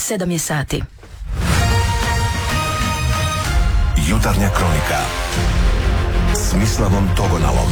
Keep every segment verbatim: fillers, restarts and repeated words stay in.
sedam je sati. Jutarnja kronika s Mislavom Togonalom.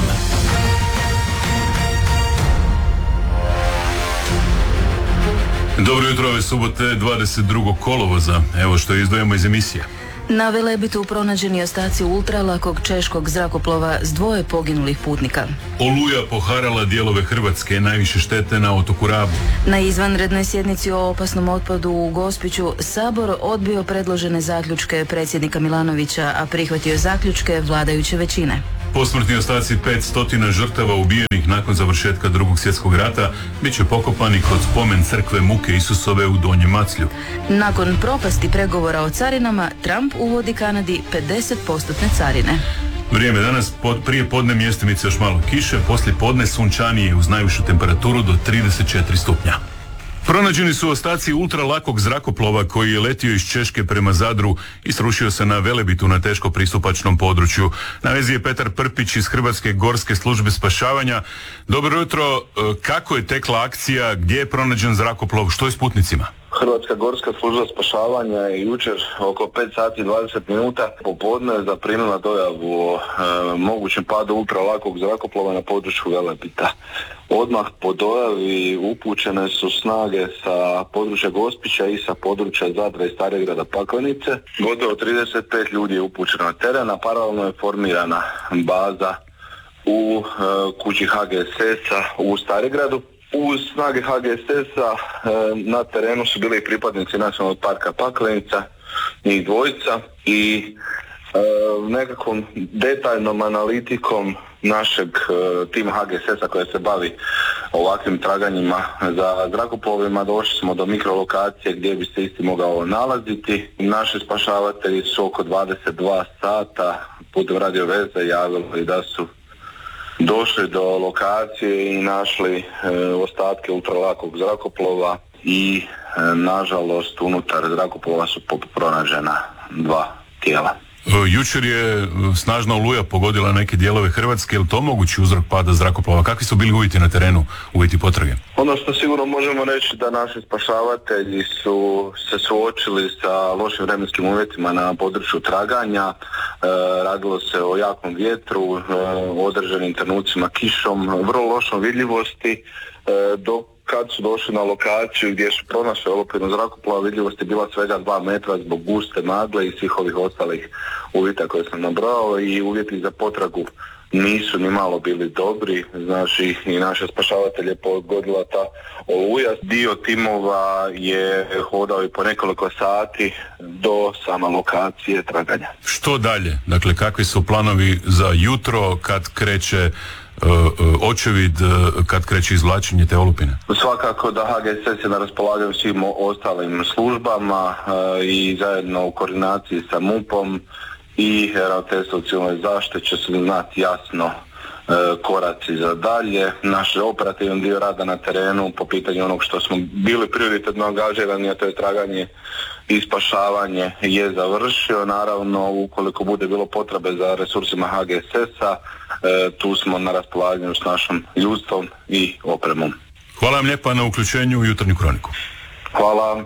Dobro jutro, ove subote dvadeset drugog kolovoza. Evo što izdvojamo iz emisije. Na Velebitu pronađeni ostaci ultralakog češkog zrakoplova s dvoje poginulih putnika. Oluja poharala dijelove Hrvatske, najviše štete na otoku Rabu. Na izvanrednoj sjednici o opasnom otpadu u Gospiću Sabor odbio predložene zaključke predsjednika Milanovića, a prihvatio zaključke vladajuće većine. Posmrtni ostaci petsto žrtava ubijenih nakon završetka drugog svjetskog rata bit će pokopani kod spomen crkve Muke Isusove u Donjem Maclju. Nakon propasti pregovora o carinama, Trump uvodi Kanadi pedeset posto carine. Vrijeme danas, pod, prije podne mjestimice još malo kiše, poslije podne sunčanije uz najvišu temperaturu do trideset četiri stupnja. Pronađeni su ostaci ultralakog zrakoplova koji je letio iz Češke prema Zadru i srušio se na Velebitu na teško pristupačnom području. Na vezi je Petar Prpić iz Hrvatske gorske službe spašavanja. Dobro jutro, kako je tekla akcija, gdje je pronađen zrakoplov, što je s putnicima? Hrvatska gorska služba spašavanja je jučer oko pet sati i dvadeset minuta popodne zaprimila dojavu o e, mogućem padu ultralakog zrakoplova na području Velebita. Odmah po dojavi upućene su snage sa područja Gospića i sa područja Zadra i Staregrada Paklenice. Gotovo trideset pet ljudi je upućeno na teren, a paralelno je formirana baza u e, kući H G S S-a u Staregradu. Uz snage H G S S-a e, na terenu su bili i pripadnici Nacionalnog parka Paklenica, njih dvojica, i e, nekakvom detaljnom analitikom našeg e, tima H G S S-a koja se bavi ovakvim traganjima za zrakoplovima došli smo do mikrolokacije gdje bi se isti mogao nalaziti. Naši spašavatelji su oko dvadeset dva sata putem radio veze javili da su došli do lokacije i našli e, ostatke ultralakog zrakoplova i e, nažalost unutar zrakoplova su pronađena dva tijela. Jučer je snažna oluja pogodila neke dijelove Hrvatske, je li to mogući uzrok pada zrakoplova? Kakvi su bili uvjeti na terenu, uvjeti potrage? Ono što sigurno možemo reći da naši spašavatelji su se suočili sa lošim vremenskim uvjetima na području traganja. E, radilo se o jakom vjetru, e, određenim trenucima kišom, vrlo lošom vidljivosti, e, dok kad su došli na lokaciju gdje su pronašli olupinu zrakoplova, vidljivost je bila svega dva metra zbog guste magle i svih ovih ostalih uvjeta koje sam nabrao, i uvjeti za potragu nisu ni malo bili dobri. Znači i naše spašavatelje pogodila ta oluja. Dio timova je hodao i po nekoliko sati do same lokacije traganja. Što dalje? Dakle, kakvi su planovi za jutro kad kreće Uh, uh, očevid, uh, kad kreće izvlačenje te olupine? Svakako da H G S S je na raspolaganju svim ostalim službama uh, i zajedno u koordinaciji sa MUP-om i Ravnateljstvom civilne zaštite će se znati jasno uh, koraci za dalje. Naš operativni dio rada na terenu po pitanju onog što smo bili prioritetno angažirani, a to je traganje i spašavanje, je završio. Naravno, ukoliko bude bilo potrebe za resursima H G S S-a, e, tu smo na raspolaganju s našom ljudstvom i opremom. Hvala vam lijepa na uključenju u Jutarnju kroniku. Hvala.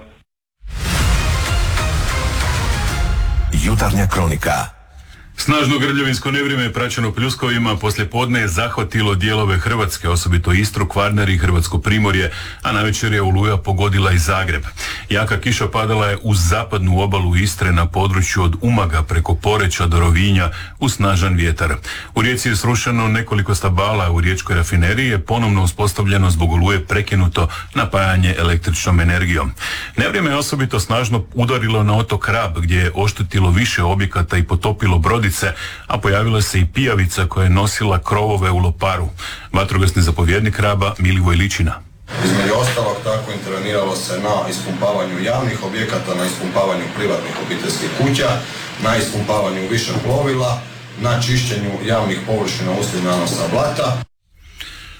Jutarnja kronika. Snažno grljavinsko nevrijeme praćeno pljuskovima poslije podne je zahvatilo dijelove Hrvatske, osobito Istru, Kvarner i Hrvatsko primorje, a navečer je oluja pogodila i Zagreb. Jaka kiša padala je uz zapadnu obalu Istre na području od Umaga preko Poreča do Rovinja uz snažan vjetar. U Rijeci je srušeno nekoliko stabala, u riječkoj rafineriji je ponovno uspostavljeno zbog oluje prekinuto napajanje električnom energijom. Nevrijeme je osobito snažno udarilo na otok Rab gdje je oštetilo više objekata i potopilo brodice, a pojavila se i pijavica koja je nosila krovove u Loparu. Vatrogasni zapovjednik Raba Milivoj Ličina. Između ostalog tako interveniralo se na ispumpavanju javnih objekata, na ispumpavanju privatnih obiteljskih kuća, na ispumpavanju više plovila, na čišćenju javnih površina uslijed nanosa blata.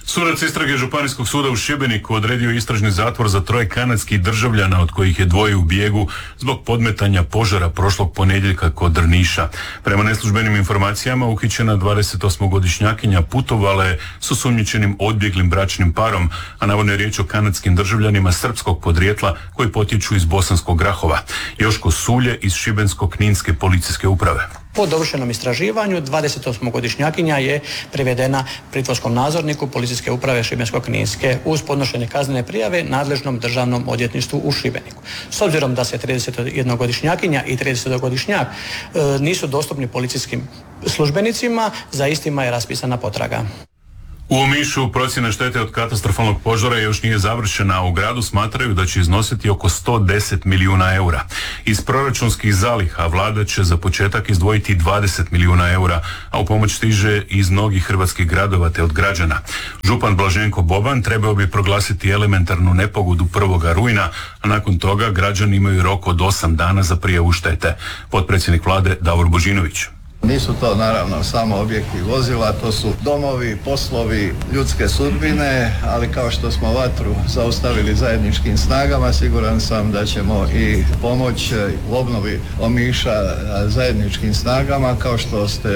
Sudac istrage Županijskog suda u Šibeniku odredio istražni zatvor za troje kanadskih državljana, od kojih je dvoje u bijegu zbog podmetanja požara prošlog ponedjeljka kod Drniša. Prema neslužbenim informacijama, uhićena dvadesetosmogodišnjakinja putovala je s osumnjičenim odbjeglim bračnim parom, a navodno je riječ o kanadskim državljanima srpskog podrijetla koji potječu iz Bosanskog Grahova. Joško Sulje iz Šibensko-kninske policijske uprave. Po dovršenom istraživanju dvadesetosmogodišnjakinja je privedena pritvorskom nadzorniku policijske uprave Šibensko-kninske uz podnošenje kaznene prijave nadležnom državnom odvjetništvu u Šibeniku. S obzirom da se tridesetjednogodišnjakinja i tridesetogodišnjak e, nisu dostupni policijskim službenicima, za istima je raspisana potraga. U Omišu procjena štete od katastrofalnog požara još nije završena, a u gradu smatraju da će iznositi oko sto deset milijuna eura. Iz proračunskih zaliha vlada će za početak izdvojiti dvadeset milijuna eura, a u pomoć stiže iz mnogih hrvatskih gradova te od građana. Župan Blaženko Boban trebao bi proglasiti elementarnu nepogodu prvoga rujna, a nakon toga građani imaju rok od osam dana za prijavu štete. Potpredsjednik vlade Davor Božinović. Nisu to naravno samo objekti vozila, to su domovi, poslovi, ljudske sudbine, ali kao što smo vatru zaustavili zajedničkim snagama, siguran sam da ćemo i pomoć u obnovi Omiša zajedničkim snagama, kao što ste